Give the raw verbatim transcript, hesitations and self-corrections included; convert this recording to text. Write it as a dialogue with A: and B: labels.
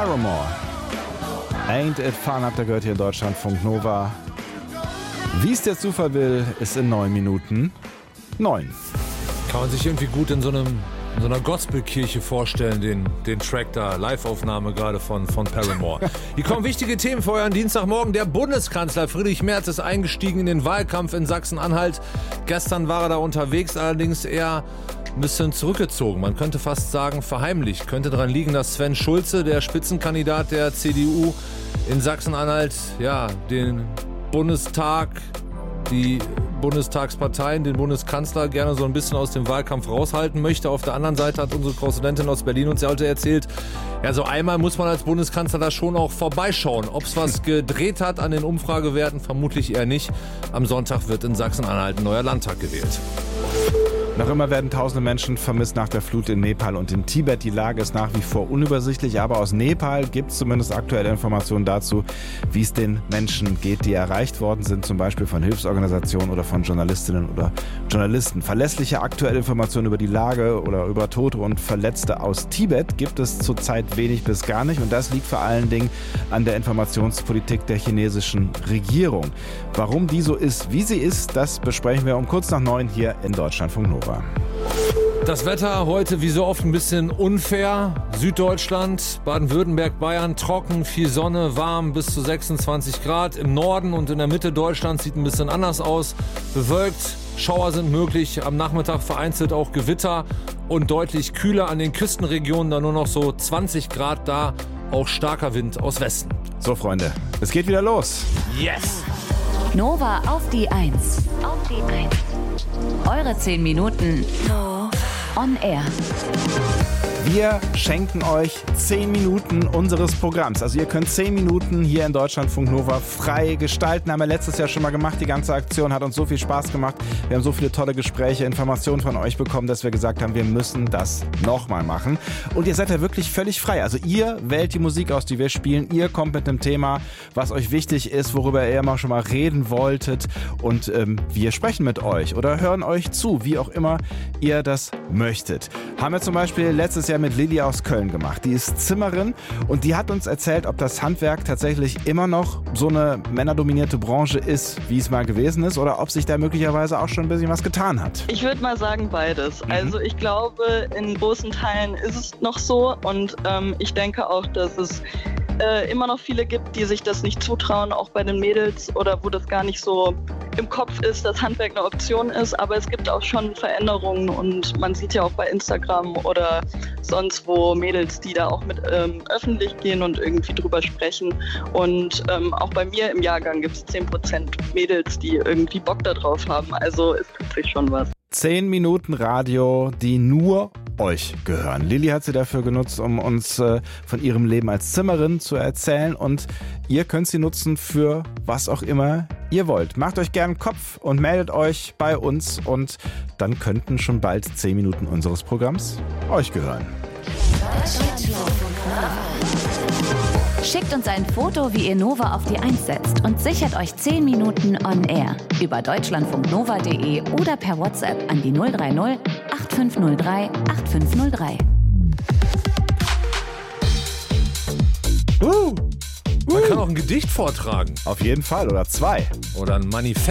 A: Paramore. Ain't It Fun habt ihr gehört hier in Deutschlandfunk Nova. Wie es der Zufall will, ist in neun Minuten neun.
B: Kann man sich irgendwie gut in so einem in so einer Gospelkirche vorstellen, den, den Track da, Live-Aufnahme gerade von, von Paramore. Hier kommen wichtige Themen für euren Dienstagmorgen. Der Bundeskanzler Friedrich Merz ist eingestiegen in den Wahlkampf in Sachsen-Anhalt. Gestern war er da unterwegs, allerdings eher ein bisschen zurückgezogen. Man könnte fast sagen verheimlicht. Könnte daran liegen, dass Sven Schulze, der Spitzenkandidat der C D U in Sachsen-Anhalt, ja, den Bundestag, die Bundestagsparteien, den Bundeskanzler gerne so ein bisschen aus dem Wahlkampf raushalten möchte. Auf der anderen Seite hat unsere Korrespondentin aus Berlin uns ja heute erzählt, ja, so einmal muss man als Bundeskanzler da schon auch vorbeischauen. Ob es was gedreht hat an den Umfragewerten, vermutlich eher nicht. Am Sonntag wird in Sachsen-Anhalt ein neuer Landtag gewählt.
A: Noch immer werden tausende Menschen vermisst nach der Flut in Nepal und in Tibet. Die Lage ist nach wie vor unübersichtlich, aber aus Nepal gibt es zumindest aktuelle Informationen dazu, wie es den Menschen geht, die erreicht worden sind, zum Beispiel von Hilfsorganisationen oder von Journalistinnen oder Journalisten. Verlässliche aktuelle Informationen über die Lage oder über Tote und Verletzte aus Tibet gibt es zurzeit wenig bis gar nicht, und das liegt vor allen Dingen an der Informationspolitik der chinesischen Regierung. Warum die so ist, wie sie ist, das besprechen wir um kurz nach neun hier in Deutschlandfunk Nova.
B: Das Wetter heute wie so oft ein bisschen unfair. Süddeutschland, Baden-Württemberg, Bayern, trocken, viel Sonne, warm bis zu sechsundzwanzig Grad. Im Norden und in der Mitte Deutschlands sieht ein bisschen anders aus. Bewölkt, Schauer sind möglich, am Nachmittag vereinzelt auch Gewitter und deutlich kühler an den Küstenregionen, da nur noch so zwanzig Grad, da auch starker Wind aus Westen.
A: So Freunde, es geht wieder los.
B: Yes!
C: Nova auf die Eins. Auf die Eins. Eure zehn Minuten on air.
A: Wir schenken euch zehn Minuten unseres Programms. Also ihr könnt zehn Minuten hier in Deutschlandfunk Nova frei gestalten. Haben wir letztes Jahr schon mal gemacht. Die ganze Aktion hat uns so viel Spaß gemacht. Wir haben so viele tolle Gespräche, Informationen von euch bekommen, dass wir gesagt haben, wir müssen das nochmal machen. Und ihr seid ja wirklich völlig frei. Also ihr wählt die Musik aus, die wir spielen. Ihr kommt mit einem Thema, was euch wichtig ist, worüber ihr immer schon mal reden wolltet. Und ähm, wir sprechen mit euch oder hören euch zu, wie auch immer ihr das möchtet. Haben wir zum Beispiel letztes Jahr mit Lilly aus Köln gemacht. Die ist Zimmerin und die hat uns erzählt, ob das Handwerk tatsächlich immer noch so eine männerdominierte Branche ist, wie es mal gewesen ist, oder ob sich da möglicherweise auch schon ein bisschen was getan hat.
D: Ich würde mal sagen beides. Mhm. Also ich glaube, in großen Teilen ist es noch so, und ähm, ich denke auch, dass es äh, immer noch viele gibt, die sich das nicht zutrauen, auch bei den Mädels, oder wo das gar nicht so im Kopf ist, dass Handwerk eine Option ist. Aber es gibt auch schon Veränderungen, und man sieht ja auch bei Instagram oder sonst wo Mädels, die da auch mit ähm, öffentlich gehen und irgendwie drüber sprechen. Und ähm, auch bei mir im Jahrgang gibt es zehn Prozent Mädels, die irgendwie Bock da drauf haben. Also es tut sich schon was.
A: Zehn Minuten Radio, die nur euch gehören. Lilly hat sie dafür genutzt, um uns äh, von ihrem Leben als Zimmerin zu erzählen, und ihr könnt sie nutzen für was auch immer ihr wollt. Macht euch gern Kopf und meldet euch bei uns, und dann könnten schon bald zehn Minuten unseres Programms euch gehören.
C: Schickt uns ein Foto, wie ihr Nova auf die Eins setzt, und sichert euch zehn Minuten on air über deutschlandfunknova punkt de oder per WhatsApp an die null drei null acht fünf null drei acht fünf null drei.
A: Uh,
B: Man kann auch ein Gedicht vortragen.
A: Auf jeden Fall, oder zwei.
B: Oder ein Manifest.